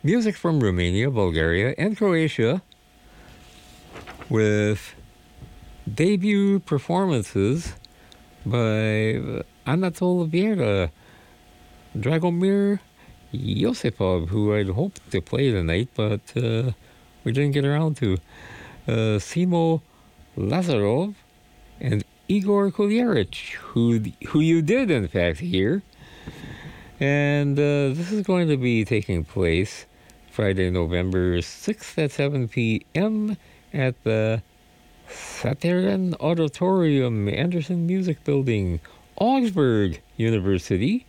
music from Romania, Bulgaria, and Croatia with debut performances by Anatol Viera, Dragomir Yosipov, who I'd hoped to play tonight, but we didn't get around to, Simo Lazarov, and Igor Kulierich, who you did in fact hear. And this is going to be taking place Friday, November 6th at 7 p.m. at the Saturn Auditorium, Anderson Music Building, Augsburg University,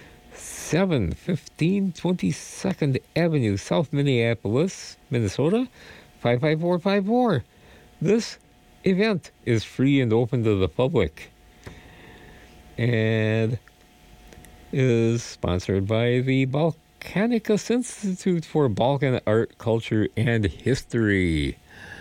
715 22nd Avenue, South Minneapolis, Minnesota, 55454. This event is free and open to the public and is sponsored by the Balkanicus Institute for Balkan Art, Culture, and History.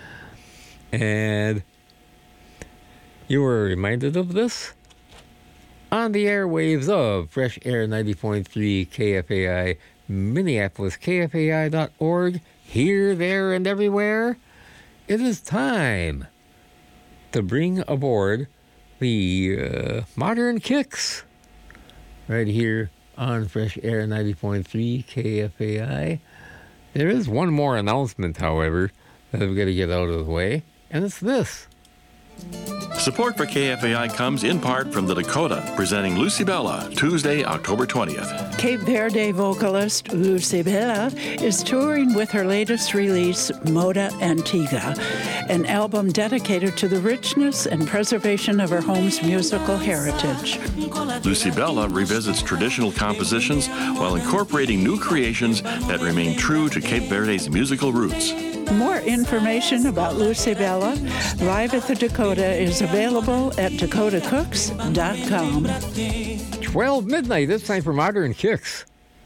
And you were reminded of this on the airwaves of Fresh Air 90.3 KFAI Minneapolis, KFAI.org, here, there, and everywhere. It is time to bring aboard the Modern Kicks right here on Fresh Air 90.3 KFAI. There is one more announcement, however, that I've got to get out of the way, and it's this. Support for KFAI comes in part from the Dakota, presenting Lucy Bella, Tuesday, October 20th. Cape Verde vocalist Lucy Bella is touring with her latest release, Moda Antigua, an album dedicated to the richness and preservation of her home's musical heritage. Lucy Bella revisits traditional compositions while incorporating new creations that remain true to Cape Verde's musical roots. More information about Lucy Bella live at the Dakota is available at dakotacooks.com. 12 midnight, it's time for Modern Kicks.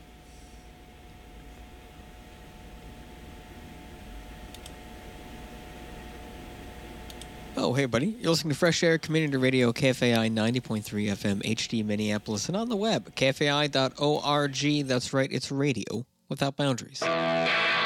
Oh, hey, buddy. You're listening to Fresh Air Community Radio, KFAI 90.3 FM, HD Minneapolis, and on the web, kfai.org. That's right, it's radio without boundaries.